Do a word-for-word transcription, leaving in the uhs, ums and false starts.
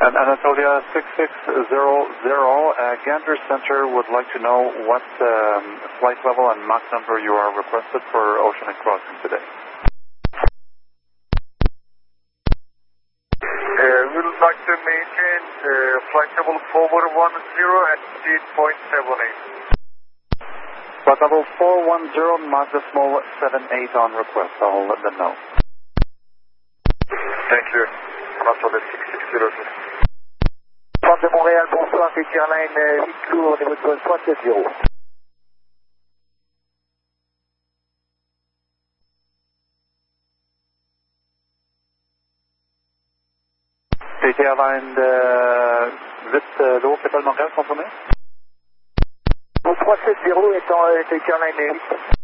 And Anatolia six six zero zero, uh, Gander Center would like to know what um, flight level and Mach number you are requested for oceanic crossing today. Uh, we would like to maintain uh, flight level four one zero at eight point seven eight. Flight level four one zero, Mach decimal seven eight on request. I'll let them know. Thank you. Anatolia six six zero zero. Centre de Montréal, bonsoir, c'est Airline huit clos au niveau de vol trois sept zéro. P T Airline huit, l'eau, Capitale Montréal, confirmé? Au trois sept zéro est en Airline huit.